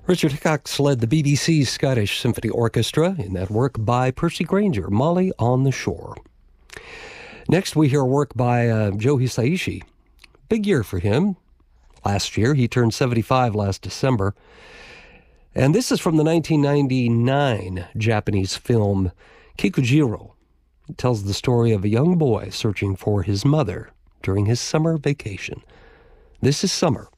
Richard Hickox led the BBC's Scottish Symphony Orchestra in that work by Percy Grainger, Molly on the Shore. Next, we hear work by Joe Hisaishi. Big year for him. Last year, he turned 75 last December. And this is from the 1999 Japanese film Kikujiro. It tells the story of a young boy searching for his mother during his summer vacation. This is Summer